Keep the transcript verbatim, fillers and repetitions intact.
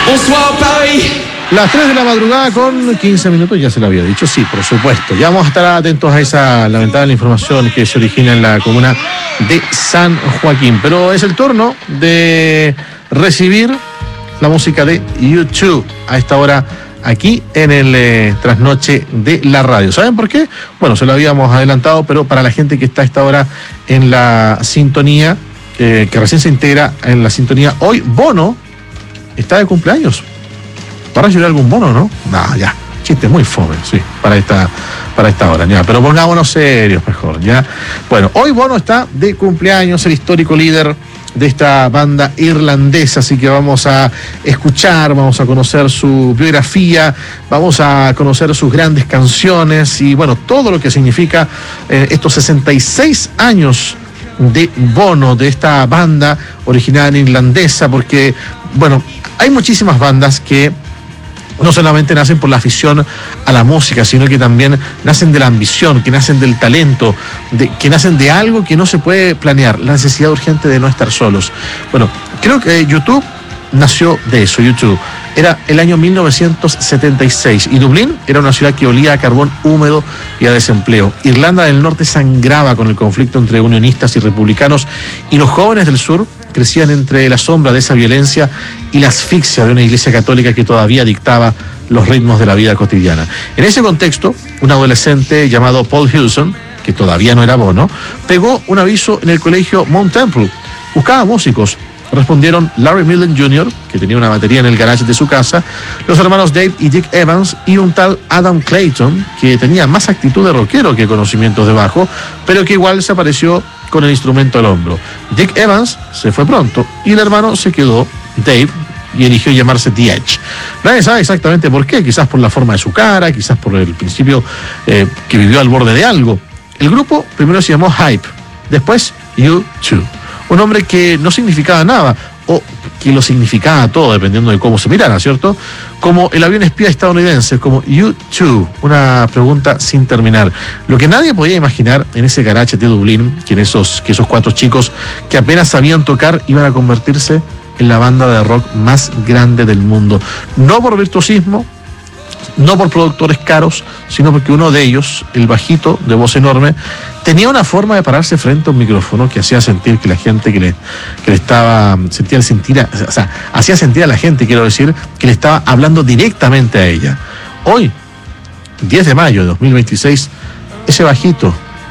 Bonsoir Paris. Las tres de la madrugada con quince minutos, ya se lo había dicho, sí, por supuesto. Ya vamos a estar atentos a esa lamentable información que se origina en la comuna de San Joaquín. Pero es el turno de recibir la música de YouTube a esta hora aquí en el eh, trasnoche de la radio. ¿Saben por qué? Bueno, se lo habíamos adelantado, pero para la gente que está a esta hora en la sintonía, eh, que recién se integra en la sintonía, hoy Bono está de cumpleaños. ¿Para recibir algún bono, no? No, ya, chiste muy fome, sí, para esta, para esta hora, ya, pero pongámonos serios mejor, ya. Bueno, hoy Bono está de cumpleaños, el histórico líder de esta banda irlandesa, así que vamos a escuchar, vamos a conocer su biografía, vamos a conocer sus grandes canciones y bueno, todo lo que significa eh, estos sesenta y seis años de Bono, de esta banda original irlandesa, porque bueno, hay muchísimas bandas que no solamente nacen por la afición a la música, sino que también nacen de la ambición, que nacen del talento, de, que nacen de algo que no se puede planear, la necesidad urgente de no estar solos. Bueno, creo que YouTube nació de eso, YouTube. Era el año mil novecientos setenta y seis y Dublín era una ciudad que olía a carbón húmedo y a desempleo. Irlanda del Norte sangraba con el conflicto entre unionistas y republicanos y los jóvenes del sur crecían entre la sombra de esa violencia y la asfixia de una iglesia católica que todavía dictaba los ritmos de la vida cotidiana. En ese contexto, un adolescente llamado Paul Hewson, que todavía no era Bono, pegó un aviso en el colegio Mount Temple. Buscaba músicos. Respondieron Larry Millen junior, que tenía una batería en el garage de su casa, los hermanos Dave y Dick Evans y un tal Adam Clayton, que tenía más actitud de rockero que conocimientos de bajo, pero que igual se apareció con el instrumento al hombro. Dick Evans se fue pronto y el hermano se quedó, Dave, y eligió llamarse The Edge. Nadie sabe exactamente por qué, quizás por la forma de su cara, quizás por el principio eh, que vivió al borde de algo. El grupo primero se llamó Hype, después U dos. Un nombre que no significaba nada, o que lo significaba todo, dependiendo de cómo se mirara, ¿cierto? Como el avión espía estadounidense, como U dos, una pregunta sin terminar. Lo que nadie podía imaginar en ese garage de Dublín, que, en esos, que esos cuatro chicos que apenas sabían tocar iban a convertirse en la banda de rock más grande del mundo. No por virtuosismo, no por productores caros, sino porque uno de ellos, el bajito de voz enorme, tenía una forma de pararse frente a un micrófono que hacía sentir que la gente que le, que le estaba, sentía sentir, a, o sea, hacía sentir a la gente, quiero decir, que le estaba hablando directamente a ella. Hoy, diez de mayo de dos mil veintiséis, ese bajito